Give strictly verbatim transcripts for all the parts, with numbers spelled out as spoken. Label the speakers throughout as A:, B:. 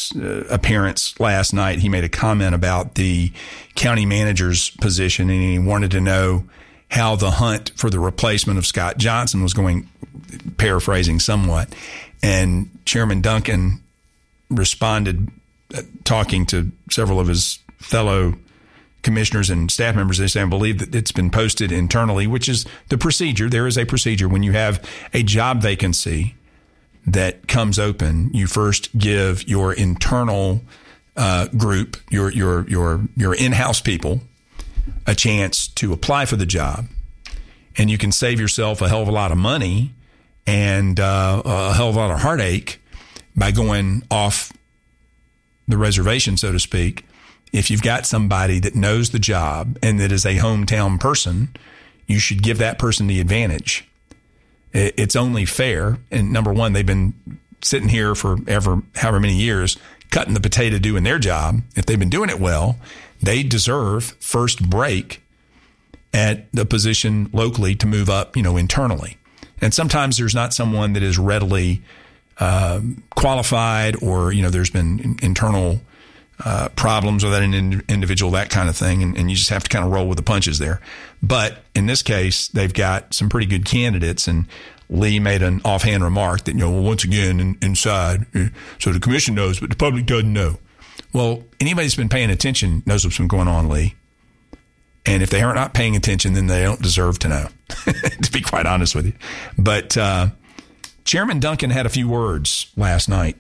A: his uh, appearance last night, he made a comment about the county manager's position, and he wanted to know how the hunt for the replacement of Scott Johnson was going, paraphrasing somewhat. And Chairman Duncan responded, uh, talking to several of his fellow commissioners and staff members. They say, I believe that it's been posted internally, which is the procedure. There is a procedure when you have a job vacancy that comes open. You first give your internal uh, group, your your your your in-house people, a chance to apply for the job, and you can save yourself a hell of a lot of money and uh, a hell of a lot of heartache by going off the reservation, so to speak. If you've got somebody that knows the job and that is a hometown person, you should give that person the advantage. It's only fair. And number one, they've been sitting here for ever, however many years, cutting the potato, doing their job. If they've been doing it well, they deserve first break at the position locally to move up, you know, internally. And sometimes there's not someone that is readily uh, qualified, or, you know, there's been internal uh, problems with that in- individual, that kind of thing. And, and you just have to kind of roll with the punches there. But in this case, they've got some pretty good candidates. And Lee made an offhand remark that, you know, well, once again, in, inside, so the commission knows, but the public doesn't know. Well, anybody that's been paying attention knows what's been going on, Lee. And if they are not paying attention, then they don't deserve to know, to be quite honest with you. But uh, Chairman Duncan had a few words last night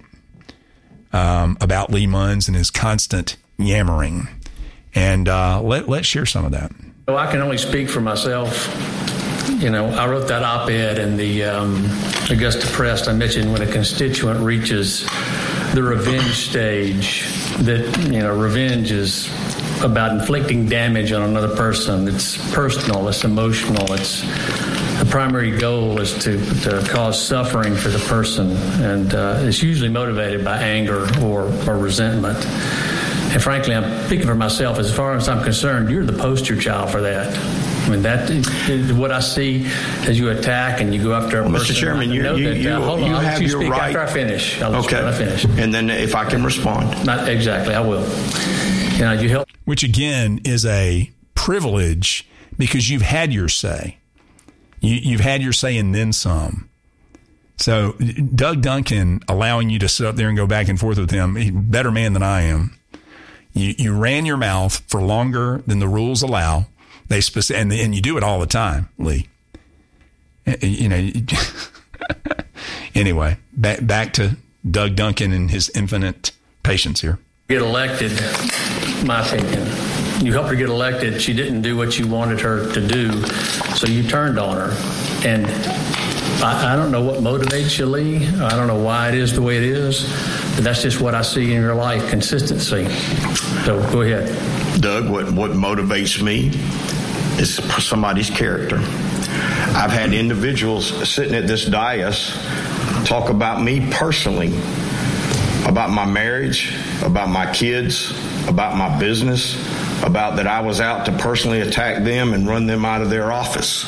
A: um, about Lee Munns and his constant yammering. And uh, let, let's share some of that.
B: Well, I can only speak for myself. You know, I wrote that op-ed in the um, Augusta Press. I mentioned when a constituent reaches the revenge stage, that, you know, revenge is about inflicting damage on another person. It's personal, it's emotional, it's the primary goal is to, to cause suffering for the person, and uh, it's usually motivated by anger or, or resentment. And frankly, I'm speaking for myself. As far as I'm concerned, you're the poster child for that. I mean, that is what I see as you attack and you go after a
C: well,
B: person.
C: Mister Chairman, you,
B: that,
C: you, you,
B: uh, hold on,
C: you
B: I'll
C: have
B: let you
C: your
B: speak
C: right.
B: After I finish. I'll
C: okay.
B: I finish.
C: And then if I can respond.
B: Not exactly, I will. You know, you help.
A: Which, again, is a privilege because you've had your say. You, you've had your say and then some. So Doug Duncan allowing you to sit up there and go back and forth with him, he's a better man than I am. You, you ran your mouth for longer than the rules allow. They spec- and, and you do it all the time, Lee. You know. Anyway, back back to Doug Duncan and his infinite patience here.
B: Get elected, my opinion. You helped her get elected. She didn't do what you wanted her to do, so you turned on her. And I, I don't know what motivates you, Lee. I don't know why it is the way it is, but that's just what I see in your life, consistency. So go ahead.
C: Doug, what, what motivates me is somebody's character. I've had individuals sitting at this dais talk about me personally, about my marriage, about my kids, about my business, about that I was out to personally attack them and run them out of their office.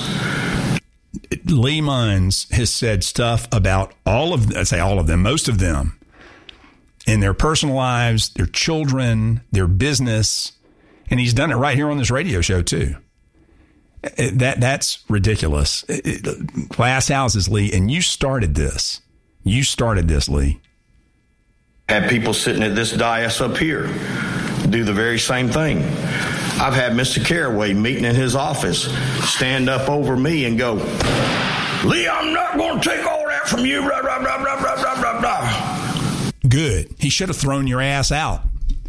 A: Lee Munns has said stuff about all of, I say all of them, most of them, in their personal lives, their children, their business, and he's done it right here on this radio show too. That that's ridiculous. Glass houses, Lee, and you started this. You started this, Lee.
C: Had people sitting at this dais up here do the very same thing. I've had Mister Caraway meeting in his office, stand up over me and go, Lee, I'm not going to take all that from you, blah, blah, blah, blah, blah, blah, blah, blah.
A: Good. He should have thrown your ass out.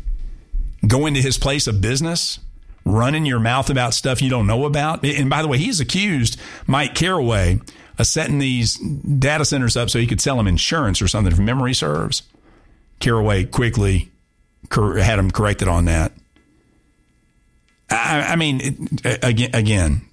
A: Go into his place of business, running your mouth about stuff you don't know about. And by the way, he's accused Mike Caraway of setting these data centers up so he could sell them insurance or something, if memory serves. Caraway quickly had him corrected on that. I, I mean, again, again,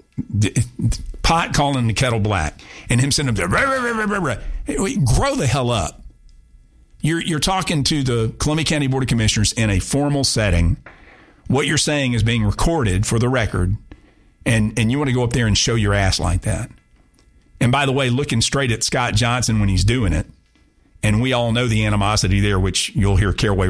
A: pot calling the kettle black and him sitting up there, rah, rah, rah, rah, rah. Grow the hell up. You're you're talking to the Columbia County Board of Commissioners in a formal setting. What you're saying is being recorded for the record, and, and you want to go up there and show your ass like that. And by the way, looking straight at Scott Johnson when he's doing it, and we all know the animosity there, which you'll hear Caraway